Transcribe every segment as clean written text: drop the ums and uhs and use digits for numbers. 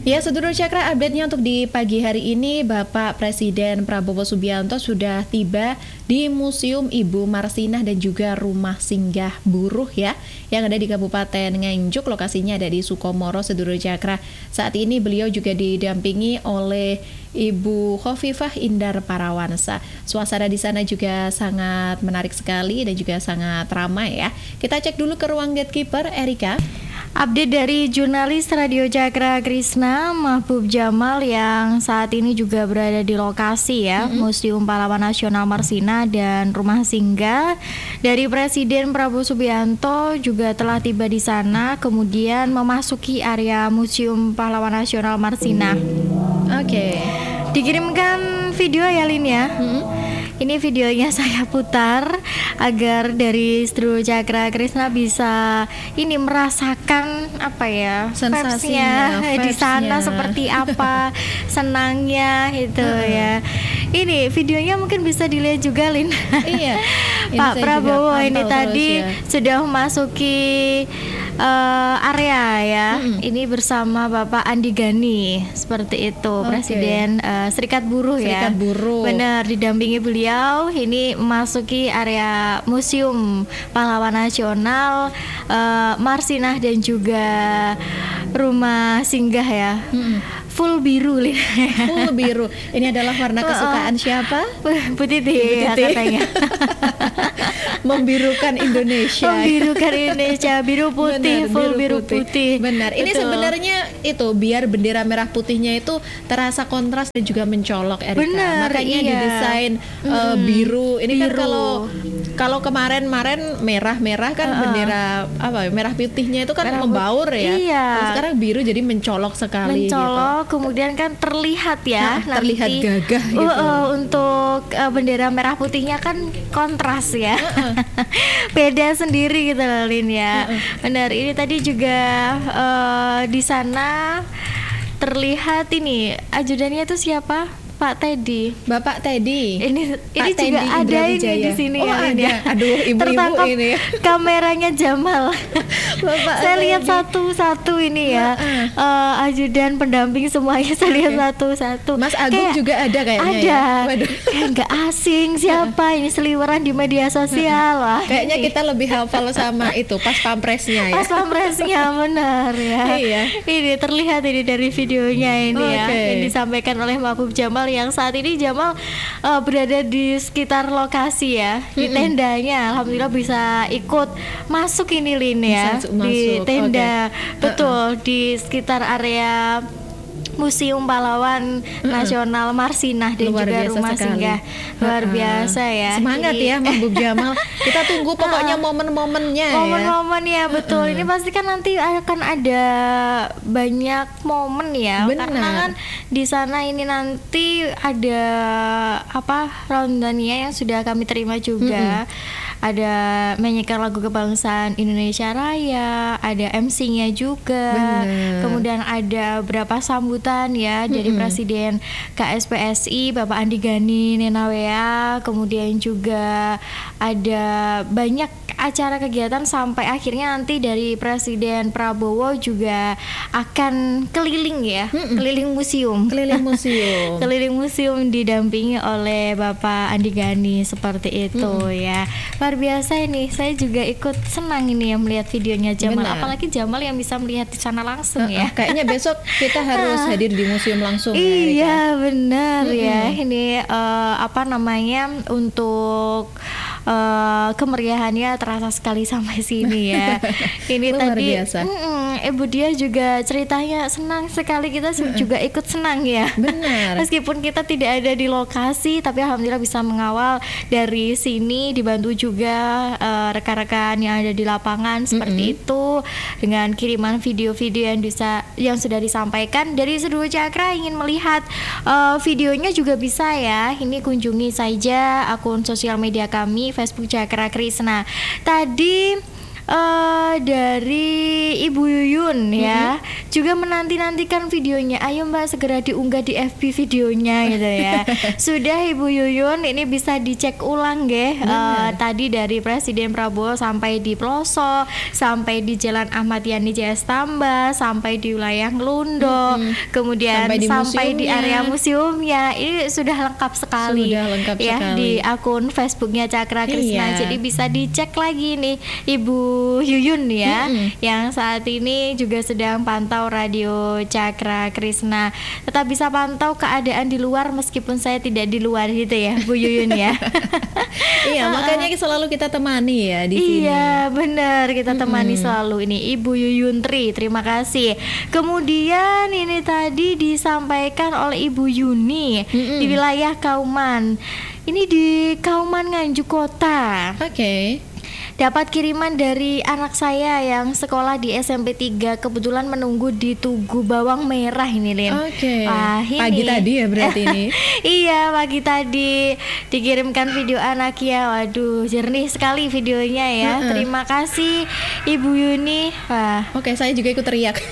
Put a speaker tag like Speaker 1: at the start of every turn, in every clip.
Speaker 1: Ya, sedulur Cakra, update-nya untuk di pagi hari ini, Bapak Presiden Prabowo Subianto sudah tiba di Museum Ibu Marsinah dan juga Rumah Singgah Buruh ya, yang ada di Kabupaten Nganjuk. Lokasinya ada di Sukomoro, sedulur Cakra. Saat ini beliau juga didampingi oleh Ibu Khofifah Indar Parawansa. Suasana di sana juga sangat menarik sekali dan juga sangat ramai ya. Kita cek dulu ke ruang gatekeeper, Erika.
Speaker 2: Update dari jurnalis Radio Cakra Krisna Mahbub Jamal yang saat ini juga berada di lokasi ya, Museum Pahlawan Nasional Marsinah dan Rumah Singgah dari Presiden Prabowo Subianto juga telah tiba di sana, kemudian memasuki area Museum Pahlawan Nasional Marsinah.
Speaker 1: Oke.
Speaker 2: Dikirimkan video ya, Lin ya. Ini videonya saya putar agar dari Studio Cakra Krisna bisa ini merasakan apa ya,
Speaker 1: sensasinya
Speaker 2: di sana seperti apa, senangnya itu ya. Ini videonya mungkin bisa dilihat juga, Lin.
Speaker 1: Iya.
Speaker 2: Pak Prabowo ini tadi sudah memasuki area ya. Ini bersama Bapak Andi Gani seperti itu, Presiden Serikat Buruh ya.
Speaker 1: Serikat Buruh.
Speaker 2: Benar, didampingi beliau ini memasuki area Museum Pahlawan Nasional Marsinah dan juga Rumah Singgah ya. Full biru,
Speaker 1: full biru. Ini adalah warna kesukaan siapa?
Speaker 2: Bu Titi katanya.
Speaker 1: Membirukan Indonesia.
Speaker 2: Membirukan Indonesia, biru putih. Benar, full biru putih.
Speaker 1: Benar. Ini
Speaker 2: betul.
Speaker 1: Sebenarnya itu biar bendera merah putihnya itu terasa kontras dan juga mencolok, Erika.
Speaker 2: Benar,
Speaker 1: makanya
Speaker 2: iya.
Speaker 1: didesain biru. Ini biru. Kan kalau kemarin merah-merah kan bendera apa? Merah putihnya itu kan merah membaur ya.
Speaker 2: Iya.
Speaker 1: Nah, sekarang biru jadi mencolok sekali.
Speaker 2: Mencolok, gitu. Kemudian kan terlihat ya.
Speaker 1: Terlihat gagah gitu.
Speaker 2: Untuk bendera merah putihnya kan kontras ya. Beda sendiri gitu, Lin ya. Benar. Ini tadi juga di sana terlihat ini ajudannya itu siapa? Pak Teddy.
Speaker 1: Bapak Teddy.
Speaker 2: Ini
Speaker 1: Pak
Speaker 2: juga
Speaker 1: Teddy
Speaker 2: ada ini di sini ya.
Speaker 1: Ada. Aduh, ibu-ibu
Speaker 2: tertangkap
Speaker 1: ini.
Speaker 2: Kameranya Jamal.
Speaker 1: Bapak
Speaker 2: saya
Speaker 1: Teddy.
Speaker 2: lihat satu-satu ini ya. Ajudan pendamping semuanya saya lihat satu-satu.
Speaker 1: Mas Agung juga ada kayaknya.
Speaker 2: Ada.
Speaker 1: Ya?
Speaker 2: Kayak nggak asing siapa ini seliweran di media sosial lah.
Speaker 1: Kayaknya kita lebih hafal sama itu pas pampresnya ya.
Speaker 2: Pas pampresnya benar ya.
Speaker 1: Iya.
Speaker 2: Ini terlihat ini dari videonya ini ya. Yang disampaikan oleh Mahbub Jamal yang saat ini Jamal berada di sekitar lokasi ya, di tendanya. Alhamdulillah bisa ikut masuk ini, Lin ya, di tenda. Betul, di sekitar area Museum Pahlawan Nasional Marsinah dan
Speaker 1: luar
Speaker 2: juga Rumah
Speaker 1: sekali.
Speaker 2: Singgah. Luar biasa ya.
Speaker 1: Semangat ya Mahbub Jamal. Kita tunggu pokoknya momen-momennya ya.
Speaker 2: Momen-momen ya, betul. Ini pasti kan nanti akan ada banyak momen ya.
Speaker 1: Benar.
Speaker 2: Karena kan di sana ini nanti ada rundownnya yang sudah kami terima juga. Ada menyanyikan lagu kebangsaan Indonesia Raya, ada MC-nya juga.
Speaker 1: Bener.
Speaker 2: Kemudian ada beberapa sambutan ya dari Presiden KSPSI Bapak Andi Gani Nenawea. Kemudian juga ada banyak acara kegiatan sampai akhirnya nanti dari Presiden Prabowo juga akan keliling ya, keliling museum. Keliling museum didampingi oleh Bapak Andi Gani seperti itu ya. Luar biasa ini, saya juga ikut senang ini ya melihat videonya Jamal.
Speaker 1: Benar.
Speaker 2: Apalagi Jamal yang bisa melihat di sana langsung ya.
Speaker 1: Kayaknya besok kita harus hadir di museum langsung.
Speaker 2: Iya benar ya. Ini untuk kemeriahannya terasa sekali sampai sini ya. Ini
Speaker 1: luar
Speaker 2: tadi
Speaker 1: biasa.
Speaker 2: Ibu dia juga ceritanya senang sekali, kita juga ikut senang ya.
Speaker 1: Benar.
Speaker 2: Meskipun kita tidak ada di lokasi, tapi alhamdulillah bisa mengawal dari sini, dibantu juga rekan-rekan yang ada di lapangan seperti itu, dengan kiriman video-video yang sudah disampaikan dari Seduh Cakra. Ingin melihat videonya juga bisa ya. Ini kunjungi saja akun sosial media kami Facebook Cakra Krisna. Tadi dari Ibu Yuyun ya, juga menanti-nantikan videonya. Ayo Mbak segera diunggah di FB videonya gitu ya. Sudah Ibu Yuyun, ini bisa dicek ulang tadi dari Presiden Prabowo sampai di Ploso, sampai di Jalan Ahmad Yani JS Tambah, sampai di wilayah Lundo, kemudian sampai di area museumnya. Ini sudah lengkap sekali.
Speaker 1: Sudah lengkap
Speaker 2: ya
Speaker 1: sekali.
Speaker 2: di akun Facebooknya Cakra Krisna. Jadi bisa dicek lagi nih Ibu Yuyun ya, yang saat ini juga sedang pantau radio Cakra Krisna. Tetap bisa pantau keadaan di luar meskipun saya tidak di luar gitu ya, Bu Yuyun ya.
Speaker 1: Iya, makanya selalu kita temani ya di sini.
Speaker 2: Iya, benar, kita temani selalu ini Ibu Yuyun Tri. Terima kasih. Kemudian ini tadi disampaikan oleh Ibu Yuni di wilayah Kauman. Ini di Kauman Nganjuk Kota.
Speaker 1: Oke.
Speaker 2: Dapat kiriman dari anak saya yang sekolah di SMP 3, kebetulan menunggu di Tugu Bawang Merah ini, Lin.
Speaker 1: Oke.
Speaker 2: Wah, ini.
Speaker 1: Pagi tadi ya berarti ini.
Speaker 2: Iya, pagi tadi dikirimkan video anaknya. Waduh, jernih sekali videonya ya. Terima kasih Ibu Yuni. Wah.
Speaker 1: Oke, saya juga ikut teriak.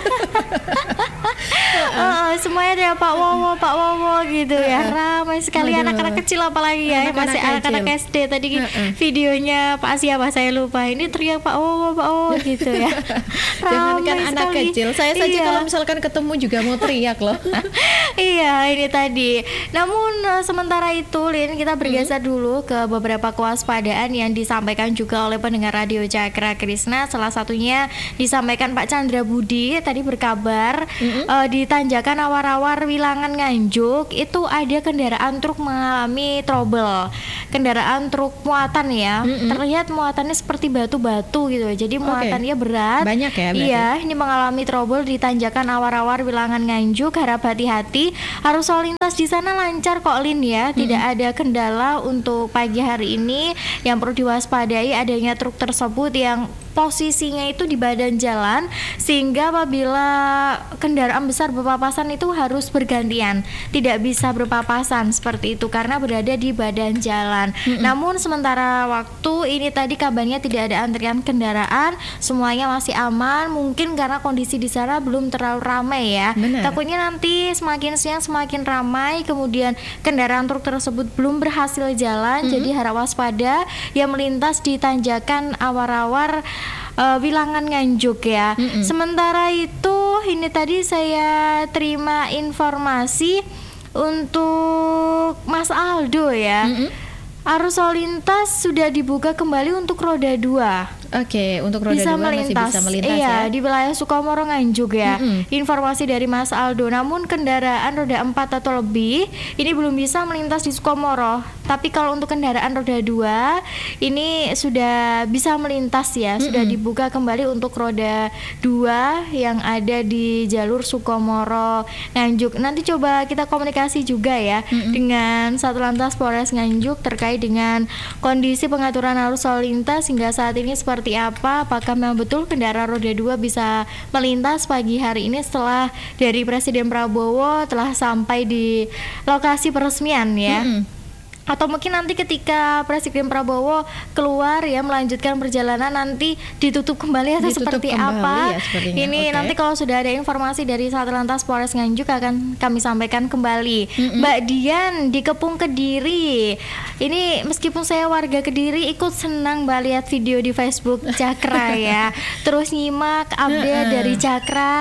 Speaker 2: Semuanya ada Pak Wowo gitu ya. Ramai sekali anak-anak kecil apalagi ya. Masih anak-anak SD tadi videonya Pak siapa saya lupa. Ini teriak Pak Wowo gitu ya.
Speaker 1: Jangankan anak kecil, saya saja kalau misalkan ketemu juga mau teriak loh.
Speaker 2: Iya, ini tadi. Namun sementara itu, Lin, kita bergeser dulu ke beberapa kewaspadaan yang disampaikan juga oleh pendengar radio Cakra Krisna. Salah satunya disampaikan Pak Chandra Budi tadi berkabar di Tanjakan Awar-Awar Wilangan Nganjuk itu ada kendaraan truk mengalami trouble. Kendaraan truk muatan ya, terlihat muatannya seperti batu-batu gitu. Jadi muatannya berat.
Speaker 1: Banyak ya berarti?
Speaker 2: Iya, ini mengalami trouble di Tanjakan Awar-Awar Wilangan Nganjuk. Harap hati-hati. Arus lalu lintas di sana lancar kok, Lin ya. Tidak ada kendala untuk pagi hari ini. Yang perlu diwaspadai adanya truk tersebut yang posisinya itu di badan jalan, sehingga apabila kendaraan besar berpapasan itu harus bergantian, tidak bisa berpapasan seperti itu karena berada di badan jalan. Namun sementara waktu ini tadi kabarnya tidak ada antrian kendaraan, semuanya masih aman. Mungkin karena kondisi di sana belum terlalu ramai ya.
Speaker 1: Benar.
Speaker 2: Takutnya nanti semakin siang semakin ramai, kemudian kendaraan truk tersebut belum berhasil jalan. Jadi harap waspada yang melintas di Tanjakan Awar-Awar Wilangan Nganjuk ya. Sementara itu ini tadi saya terima informasi untuk Mas Aldo ya. Arus lalu lintas sudah dibuka kembali untuk roda 2.
Speaker 1: Oke, untuk roda
Speaker 2: bisa
Speaker 1: 2 masih bisa melintas
Speaker 2: iya,
Speaker 1: ya.
Speaker 2: di wilayah Sukomoro Nganjuk ya. Informasi dari Mas Aldo. Namun kendaraan roda 4 atau lebih ini belum bisa melintas di Sukomoro. Tapi kalau untuk kendaraan roda 2 ini sudah bisa melintas ya. Sudah dibuka kembali untuk roda 2 yang ada di jalur Sukomoro Nganjuk. Nanti coba kita komunikasi juga ya dengan Satlantas Polres Nganjuk terkait dengan kondisi pengaturan arus lalu lintas hingga saat ini seperti apa, apakah memang betul kendaraan roda 2 bisa melintas pagi hari ini setelah dari Presiden Prabowo telah sampai di lokasi peresmian ya. Atau mungkin nanti ketika Presiden Prabowo keluar ya melanjutkan perjalanan nanti ditutup kembali atau seperti apa
Speaker 1: ya,
Speaker 2: ini nanti kalau sudah ada informasi dari Satlantas Polres Nganjuk akan kami sampaikan kembali. Mbak Dian di Kepung Kediri ini, meskipun saya warga Kediri ikut senang Mbak lihat video di Facebook Cakra ya, terus nyimak update dari Cakra.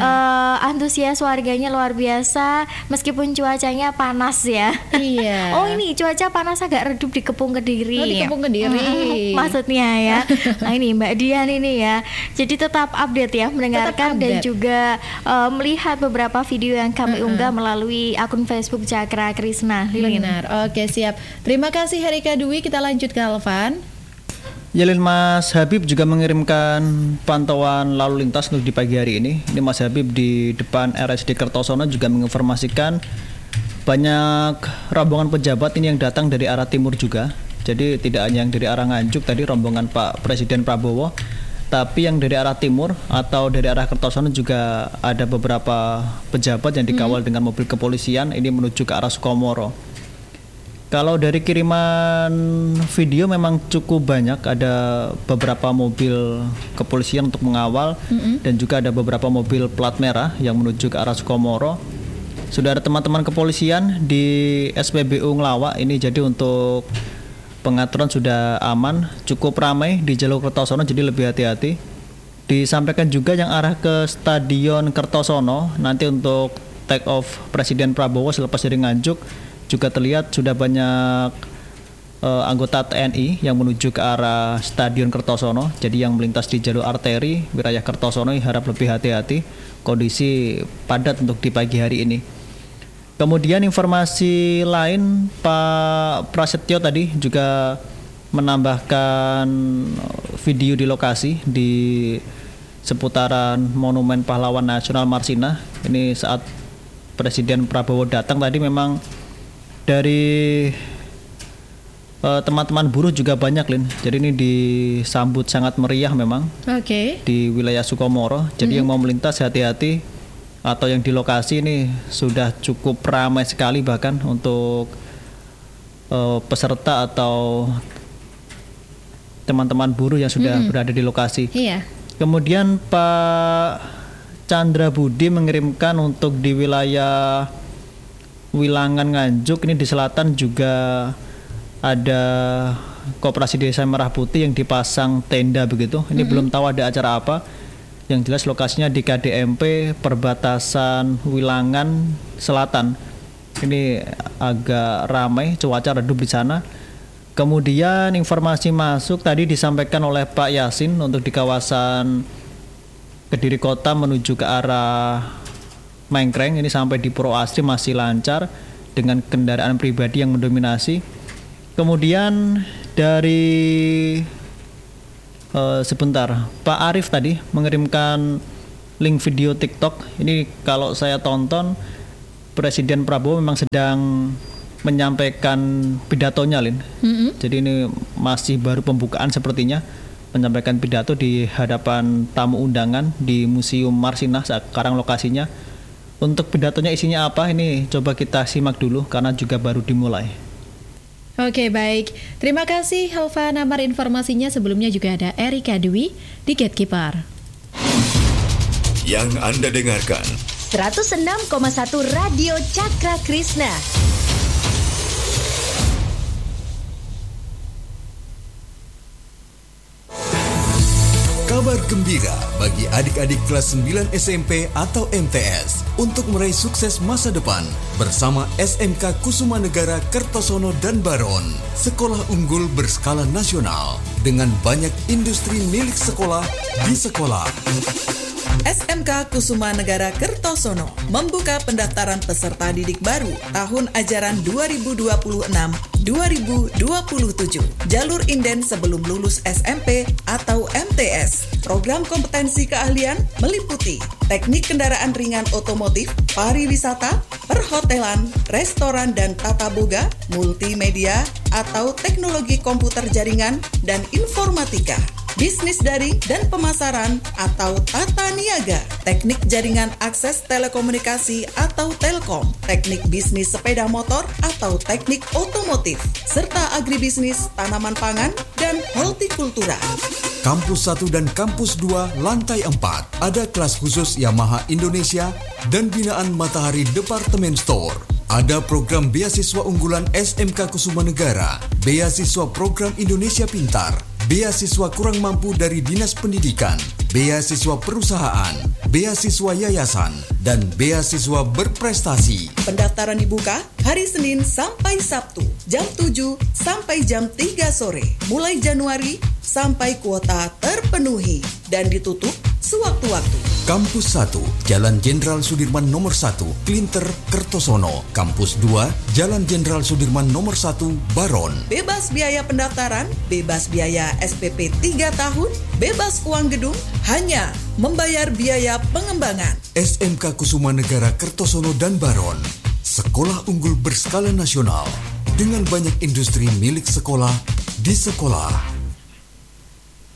Speaker 2: Antusias warganya luar biasa meskipun cuacanya panas ya.
Speaker 1: Iya.
Speaker 2: Oh ini cuaca panas agak redup di Kepung Kediri.
Speaker 1: Oh, di Kepung Kediri.
Speaker 2: Maksudnya ya. Nah ini Mbak Dian ini ya. Jadi tetap update ya, mendengarkan dan juga melihat beberapa video yang kami unggah melalui akun Facebook Cakra Krisna.
Speaker 1: Benar. Oke, siap. Terima kasih Herika Dwi. Kita lanjut ke Alvan.
Speaker 3: Yalin, Mas Habib juga mengirimkan pantauan lalu lintas untuk di pagi hari ini. Ini Mas Habib di depan RSD Kertosono juga menginformasikan banyak rombongan pejabat ini yang datang dari arah timur juga. Jadi tidak hanya yang dari arah Nganjuk tadi rombongan Pak Presiden Prabowo, tapi yang dari arah timur atau dari arah Kertosono juga ada beberapa pejabat yang dikawal dengan mobil kepolisian ini menuju ke arah Sukomoro. Kalau dari kiriman video memang cukup banyak, ada beberapa mobil kepolisian untuk mengawal dan juga ada beberapa mobil plat merah yang menuju ke arah Sukomoro. Sudah ada teman-teman kepolisian di SPBU Ngelawak ini, jadi untuk pengaturan sudah aman, cukup ramai di jalur Kertosono, jadi lebih hati-hati. Disampaikan juga yang arah ke Stadion Kertosono, nanti untuk take off Presiden Prabowo selepas dari Nganjuk, juga terlihat sudah banyak anggota TNI yang menuju ke arah Stadion Kertosono. Jadi yang melintas di jalur arteri wilayah Kertosono harap lebih hati-hati, kondisi padat untuk di pagi hari ini. Kemudian informasi lain, Pak Prasetyo tadi juga menambahkan video di lokasi di seputaran Monumen Pahlawan Nasional Marsinah. Ini saat Presiden Prabowo datang tadi, memang dari teman-teman buruh juga banyak, Lin. Jadi ini disambut sangat meriah memang. Di wilayah Sukomoro. Jadi yang mau melintas hati-hati, atau yang di lokasi ini sudah cukup ramai sekali, bahkan untuk peserta atau teman-teman buruh yang sudah berada di lokasi. Kemudian Pak Chandra Budi mengirimkan untuk di wilayah Wilangan Nganjuk, ini di selatan juga ada Koperasi Desa Merah Putih yang dipasang tenda begitu. Ini belum tahu ada acara apa. Yang jelas lokasinya di KDMP perbatasan Wilangan Selatan. Ini agak ramai, cuaca redup di sana. Kemudian informasi masuk tadi disampaikan oleh Pak Yasin untuk di kawasan Kediri Kota menuju ke arah Mengkreng, ini sampai di Puro Asri masih lancar dengan kendaraan pribadi yang mendominasi. Kemudian dari sebentar, Pak Arief tadi mengirimkan link video TikTok. Ini kalau saya tonton, Presiden Prabowo memang sedang menyampaikan pidatonya, Lin. Jadi ini masih baru pembukaan sepertinya, menyampaikan pidato di hadapan tamu undangan di Museum Marsinah sekarang lokasinya. Untuk pidatonya isinya apa, ini coba kita simak dulu karena juga baru dimulai.
Speaker 1: Oke, baik. Terima kasih Helva Namar informasinya. Sebelumnya juga ada Erika Dwi di Gatekeeper.
Speaker 4: Yang Anda dengarkan
Speaker 5: 106,1 Radio Cakra Krishna.
Speaker 4: Kabar gembira bagi adik-adik kelas 9 SMP atau MTS untuk meraih sukses masa depan bersama SMK Kusuma Negara Kertosono dan Baron. Sekolah unggul berskala nasional dengan banyak industri milik sekolah di sekolah.
Speaker 6: SMK Kusuma Negara Kertosono membuka pendaftaran peserta didik baru tahun ajaran 2026-2027. Jalur inden sebelum lulus SMP atau MTS. Program kompetensi keahlian meliputi teknik kendaraan ringan otomotif, pariwisata, perhotelan, restoran dan tata boga, multimedia atau teknologi komputer jaringan dan informatika, bisnis daring dan pemasaran atau tata niaga, teknik jaringan akses telekomunikasi atau telkom, teknik bisnis sepeda motor atau teknik otomotif, serta agribisnis tanaman pangan dan hortikultura.
Speaker 4: Kampus 1 dan Kampus 2 lantai 4 ada kelas khusus Yamaha Indonesia dan binaan Matahari Departemen Store. Ada program beasiswa unggulan SMK Kusuma Negara, beasiswa program Indonesia Pintar, beasiswa kurang mampu dari Dinas Pendidikan, beasiswa perusahaan, beasiswa yayasan, dan beasiswa berprestasi.
Speaker 6: Pendaftaran dibuka hari Senin sampai Sabtu, jam 7 sampai jam 3 sore, mulai Januari sampai kuota terpenuhi dan ditutup sewaktu-waktu.
Speaker 4: Kampus 1, Jalan Jenderal Sudirman nomor 1, Klinter, Kertosono. Kampus 2, Jalan Jenderal Sudirman nomor 1, Baron.
Speaker 6: Bebas biaya pendaftaran, bebas biaya SPP 3 tahun, bebas uang gedung, hanya membayar biaya pengembangan.
Speaker 4: SMK Kusuma Negara Kertosono dan Baron. Sekolah unggul berskala nasional dengan banyak industri milik sekolah di sekolah.